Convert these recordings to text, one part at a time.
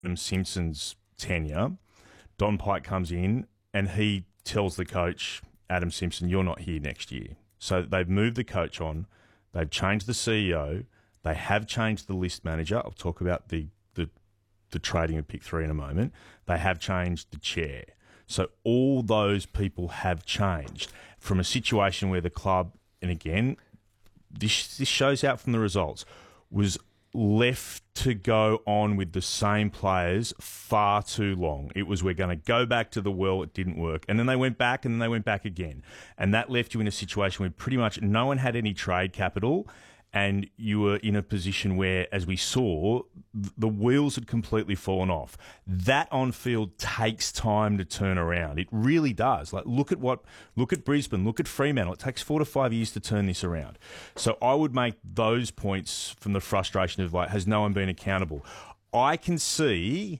Adam Simpson's tenure, Don Pike comes in and he tells the coach, Adam Simpson, you're not here next year. So they've moved the coach on. They've changed the CEO. They have changed the list manager. I'll talk about the trading of pick 3 in a moment. They have changed the chair. So all those people have changed from a situation where the club, and again, this shows out from the results, was left to go on with the same players far too long. It was, we're going to go back to the well, it didn't work. And then they went back and then they went back again. And that left you in a situation where pretty much no one had any trade capital and you were in a position where, as we saw, the wheels had completely fallen off. That on field takes time to turn around. It really does. Like look at Brisbane, look at Fremantle. It takes 4 to 5 years to turn this around. So I would make those points from the frustration of like, has no one been accountable? I can see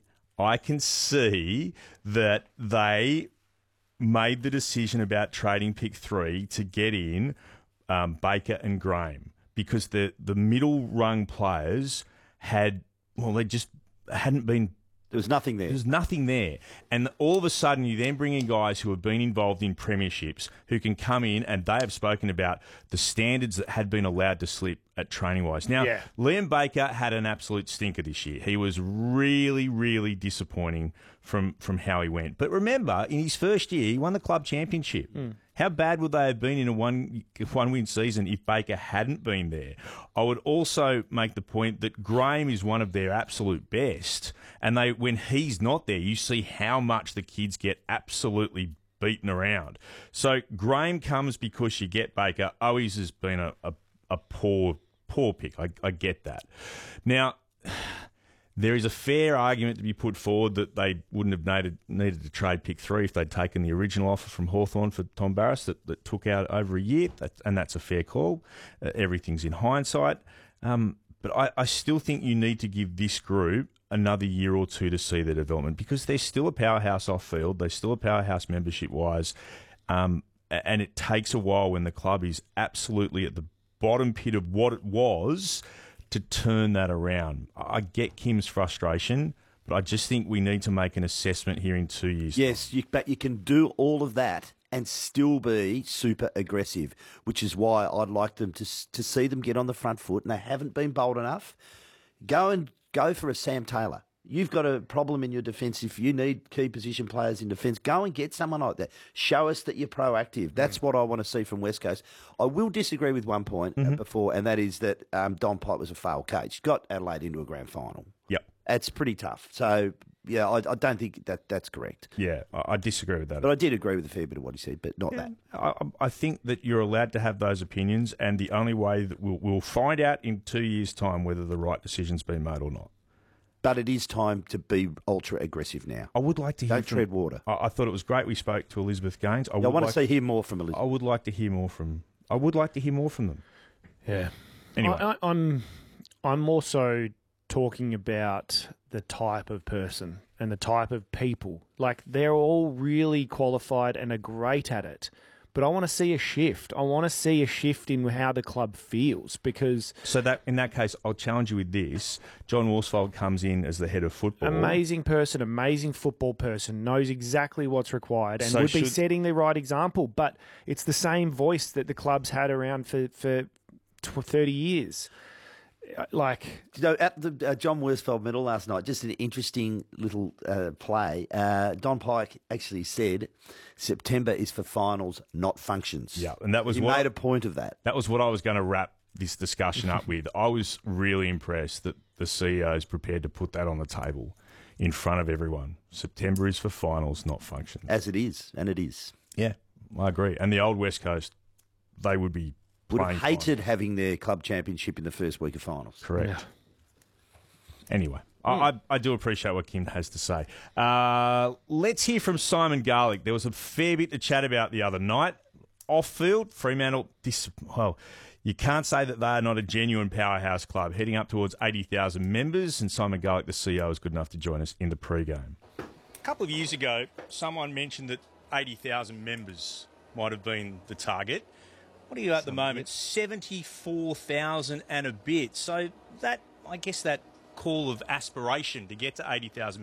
that they made the decision about trading pick 3 to get in Baker and Graham, because the middle rung players they just hadn't been. There was nothing there. There's nothing there. And all of a sudden you then bring in guys who have been involved in premierships who can come in, and they have spoken about the standards that had been allowed to slip at training-wise. Now, Liam Baker had an absolute stinker this year. He was really, really disappointing from how he went. But remember, in his first year, he won the club championship. How bad would they have been in a one-win season if Baker hadn't been there? I would also make the point that Graham is one of their absolute best, and when he's not there, you see how much the kids get absolutely beaten around. So Graham comes because you get Baker. Owies has been a poor pick. I get that. Now, there is a fair argument to be put forward that they wouldn't have needed to trade pick 3 if they'd taken the original offer from Hawthorn for Tom Barrass that took out over a year, and that's a fair call. Everything's in hindsight. But I still think you need to give this group another year or two to see their development, because they're still a powerhouse off-field. They're still a powerhouse membership-wise. And it takes a while when the club is absolutely at the bottom pit of what it was to turn that around. I get Kim's frustration, but I just think we need to make an assessment here in 2 years. Yes, but you can do all of that and still be super aggressive, which is why I'd like them to see them get on the front foot, and they haven't been bold enough. Go for a Sam Taylor. You've got a problem in your defence. If you need key position players in defence, go and get someone like that. Show us that you're proactive. That's what I want to see from West Coast. I will disagree with one point before, and that is that Don Pike was a failed coach. Got Adelaide into a grand final. Yep. That's pretty tough. So, yeah, I don't think that's correct. Yeah, I disagree with that. But I did agree with a fair bit of what he said, but not that. I think that you're allowed to have those opinions, and the only way that we'll find out in 2 years' time whether the right decision's been made or not. But it is time to be ultra aggressive now. I would like to hear. Don't tread water. I thought it was great. We spoke to Elizabeth Gaines. I want to hear more from Elizabeth. I would like to hear more from. I would like to hear more from them. Yeah. Anyway, I'm also talking about the type of person and the type of people. Like, they're all really qualified and are great at it. But I want to see a shift. I want to see a shift in how the club feels, because... So that in that case, I'll challenge you with this. John Worsfold comes in as the head of football. Amazing person, amazing football person, knows exactly what's required and would be setting the right example. But it's the same voice that the club's had around for 30 years. Like, at the John Worsfold Medal last night, just an interesting little play. Don Pike actually said September is for finals, not functions. Yeah, and that was he made a point of that. That was what I was going to wrap this discussion up with. I was really impressed that the CEO is prepared to put that on the table in front of everyone. September is for finals, not functions. As it is, and it is. Yeah, I agree. And the old West Coast, they would have hated having their club championship in the first week of finals. Correct. Yeah. Anyway, I do appreciate what Kim has to say. Let's hear from Simon Garlick. There was a fair bit to chat about the other night. Off-field, Fremantle, you can't say that they are not a genuine powerhouse club, heading up towards 80,000 members, and Simon Garlick, the CEO, is good enough to join us in the pre-game. A couple of years ago, someone mentioned that 80,000 members might have been the target. What are you at the moment? 74,000 and a bit. So I guess that call of aspiration to get to 80,000